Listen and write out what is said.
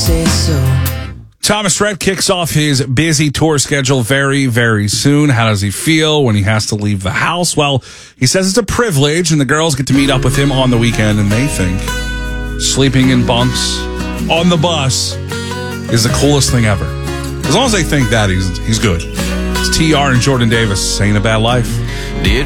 say so. Thomas Rhett kicks off his busy tour schedule very, very soon. How does he feel when he has to leave the house? Well, he says it's a privilege, and the girls get to meet up with him on the weekend, and they think sleeping in bunks on the bus is the coolest thing ever. As long as they think that, he's good. It's TR and Jordan Davis. Ain't a bad life.